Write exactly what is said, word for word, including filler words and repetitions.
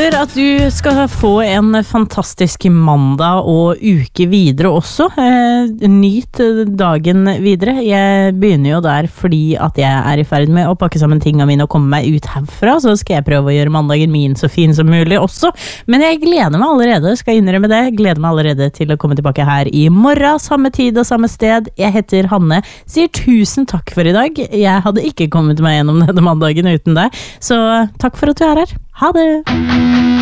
håper at du skal få en fantastisk mandag og uke videre også. Eh, nyt dagen videre. Jeg begynner jo der fordi at jeg er i ferd med å pakke sammen tingene mine og komme meg ut herfra, så skal jeg prøve å gjøre mandagen min så fin som mulig også. Men jeg gleder meg allerede, skal innrømme det. Gleder meg allerede til å komme tilbake her i morgen, samme tid og samme sted. Jeg heter Hanne, sier tusen takk for i dag. Jeg hadde ikke kommet meg gjennom denne mandagen uten deg, så takk for at du er her. Ha det!